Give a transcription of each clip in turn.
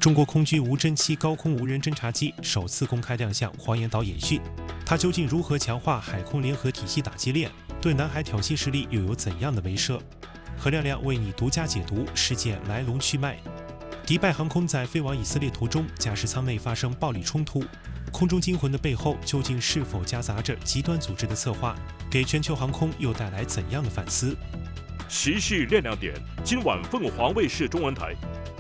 中国空军无侦七高空无人侦察机首次公开亮相黄岩岛演训，它究竟如何强化海空联合体系打击链？对南海挑衅势力又有怎样的威慑？何亮亮为你独家解读事件来龙去脉。迪拜航空在飞往以色列途中，驾驶舱内发生暴力冲突，空中惊魂的背后究竟是否夹杂着极端组织的策划？给全球航空又带来怎样的反思？ 时事亮亮点，今晚凤凰卫视中文台。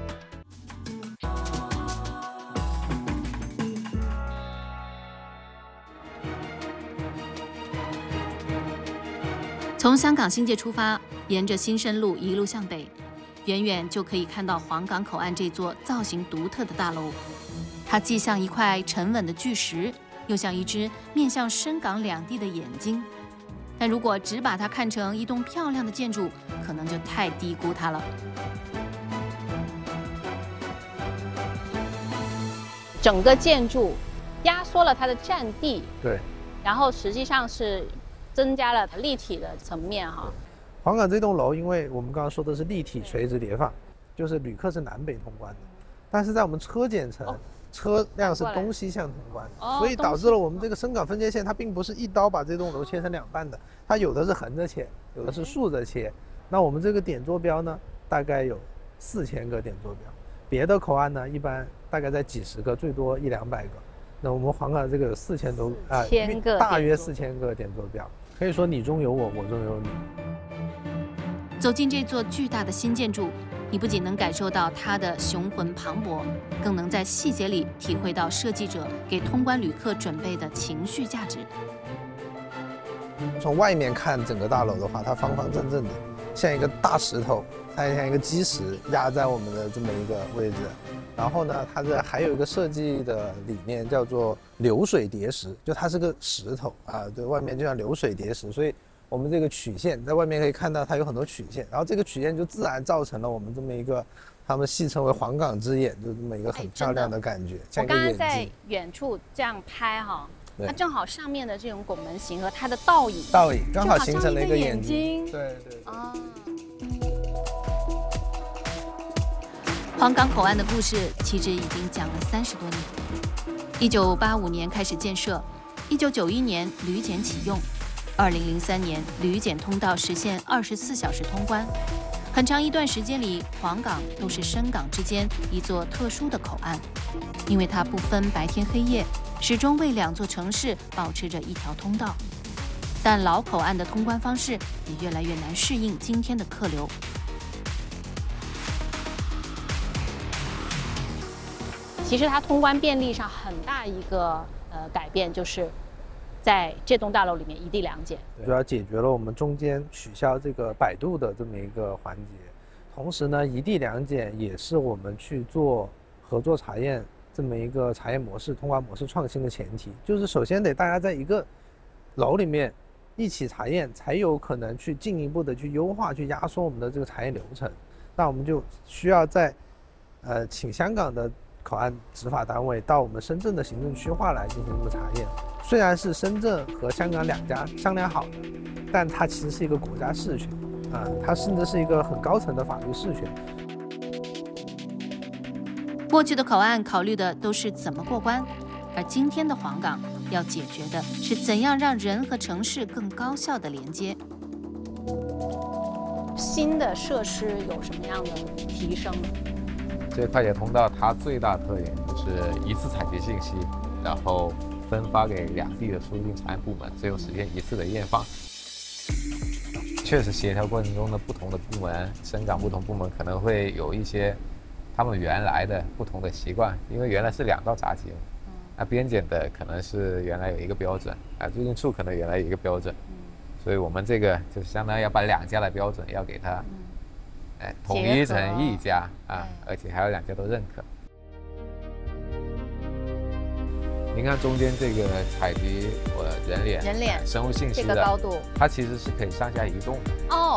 从香港新界出发，沿着新生路一路向北，远远就可以看到黄港口岸这座造型独特的大楼。它既像一块沉稳的巨石，又像一只面向深港两地的眼睛。但如果只把它看成一栋漂亮的建筑，可能就太低估它了。 整个建筑压缩了它的占地， 对， 然后实际上是增加了立体的层面哈。 黄港这栋楼，因为我们刚刚说的是立体垂直叠放，就是旅客是南北通关的，但是在我们车检层，车辆是东西向通关，所以导致了我们这个深港分界线，它并不是一刀把这栋楼切成两半的，它有的是横着切，有的是竖着切。那我们这个点坐标呢，大概有4000个点坐标，别的口岸呢，一般大概在几十个，最多100-200个。那我们黄港这个有4000多大约4000个点坐标，可以说你中有我，我中有你。 走进这座巨大的新建筑，你不仅能感受到它的雄浑磅礴，更能在细节里体会到设计者给通关旅客准备的情绪价值。 从外面看整个大楼的话，它方方正正的，像一个大石头，它像一个基石压在我们的这么一个位置。然后呢，它这还有一个设计的理念叫做流水叠石，就它是个石头啊，对外面就像流水叠石，所以我们这个曲线在外面可以看到它有很多曲线，然后这个曲线就自然造成了我们这么一个，他们戏称为黄港之眼，就这么一个很漂亮的感觉。 我刚刚在远处这样拍哈，它正好上面的这种拱门形和它的倒影刚好形成了一个眼睛。对。 啊。 黄港口岸的故事其实已经讲了30多年。1985年开始建设，1991年旅检启用，2003年旅检通道实现24小时通关。很长一段时间里，黄港都是深港之间一座特殊的口岸，因为它不分白天黑夜，始终为两座城市保持着一条通道。但老口岸的通关方式也越来越难适应今天的客流。 其实它通关便利上很大一个改变，就是在这栋大楼里面一地两检， 主要解决了我们中间取消这个摆渡的这么一个环节。同时呢，一地两检也是我们去做合作查验这么一个查验模式、通关模式创新的前提。就是首先得大家在一个楼里面一起查验，才有可能去进一步的去优化、去压缩我们的这个查验流程。那我们就需要在请香港的口岸执法单位到我们深圳的行政区划来进行这个查验。虽然是深圳和香港两家商量好的，但它其实是一个国家事权它甚至是一个很高层的法律事权。 过去的口岸考虑的都是怎么过关，而今天的黄港要解决的是怎样让人和城市更高效的连接。 新的设施有什么样的提升？ 这个快捷通道它最大特点就是一次采集信息，然后分发给两地的出境查验部门，最后实现一次的验放。确实，协调过程中的不同的部门，深港不同部门可能会有一些他们原来的不同的习惯，因为原来是2道闸机，那边检的可能是原来有一个标准，入境处可能原来有一个标准，所以我们这个就是相当于要把2家的标准要给它统一成一家而且还有2家都认可。您看中间这个采集人脸、生物信息的这个高度， 它其实是可以上下移动的。 哦。